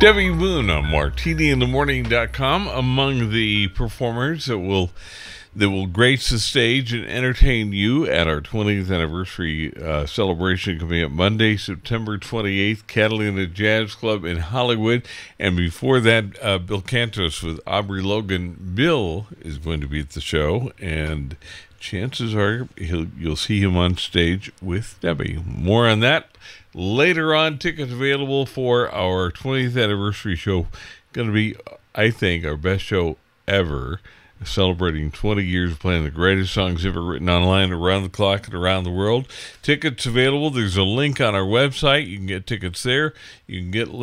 Debbie Moon on martiniinthemorning.com. Among the performers that will grace the stage and entertain you at our 20th anniversary celebration coming up Monday, September 28th, Catalina Jazz Club in Hollywood. And before that, Bill Cantos with Aubrey Logan. Bill is going to be at the show, and chances are you'll see him on stage with Debbie. More on that later on. Tickets available for our 20th anniversary show. Going to be, I think, our best show ever. Celebrating 20 years of playing the greatest songs ever written online, around the clock and around the world. Tickets available. There's a link on our website. You can get tickets there. You can get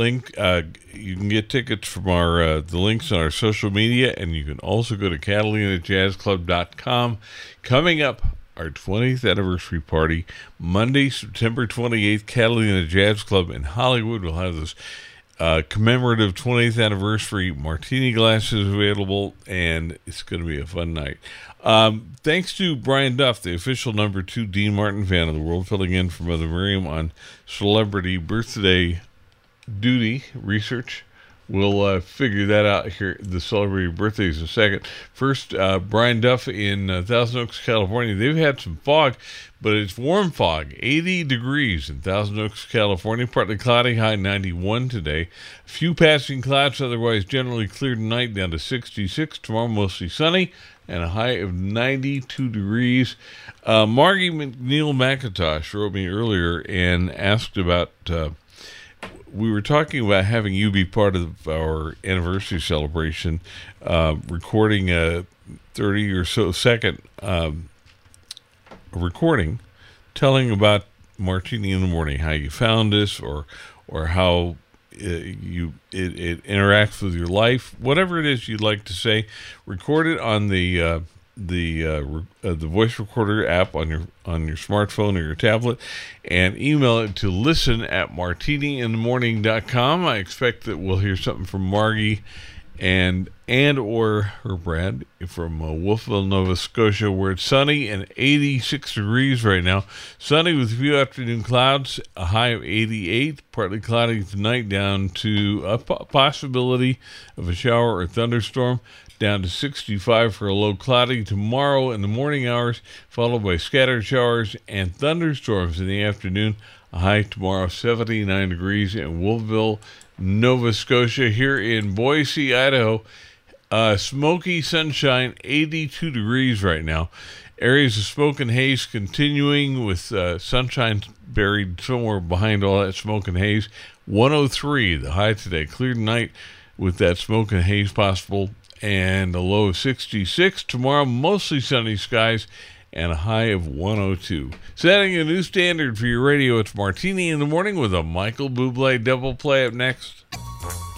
tickets from our the links on our social media, and you can also go to CatalinaJazzClub.com. Coming up, our 20th anniversary party, Monday, September 28th, Catalina Jazz Club in Hollywood. We'll have those commemorative 20th anniversary martini glasses available, and it's going to be a fun night. Thanks to Brian Duff, the official number 2 Dean Martin fan of the world, filling in for Mother Miriam on celebrity birthday duty research. We'll figure that out here, the celebrity birthdays, in a second. First, Brian Duff in Thousand Oaks, California. They've had some fog, but it's warm fog, 80 degrees in Thousand Oaks, California. Partly cloudy, high 91 today. A few passing clouds, otherwise generally clear tonight, down to 66. Tomorrow, mostly sunny, and a high of 92 degrees. Margie McNeil McIntosh wrote me earlier and asked about... we were talking about having you be part of our anniversary celebration, recording a 30 or so second recording, telling about Martini in the Morning, how you found us, or how it interacts with your life, whatever it is you'd like to say. Record it on the voice recorder app on your smartphone or your tablet, and email it to listen@martiniinthemorning.com. I expect that we'll hear something from Margie and or her Brad from Wolfville, Nova Scotia, where it's sunny and 86 degrees right now. Sunny with a few afternoon clouds, a high of 88, partly cloudy tonight, down to a possibility of a shower or thunderstorm, down to 65 for a low. Cloudy tomorrow in the morning hours, followed by scattered showers and thunderstorms in the afternoon. A high tomorrow, 79 degrees in Wolfville, Nova Scotia. Here in Boise, Idaho, smoky sunshine, 82 degrees right now. Areas of smoke and haze continuing, with sunshine buried somewhere behind all that smoke and haze. 103, the high today. Clear tonight with that smoke and haze possible, and a low of 66. Tomorrow, mostly sunny skies and a high of 102. Setting a new standard for your radio, it's Martini in the Morning with a Michael Bublé double play up next.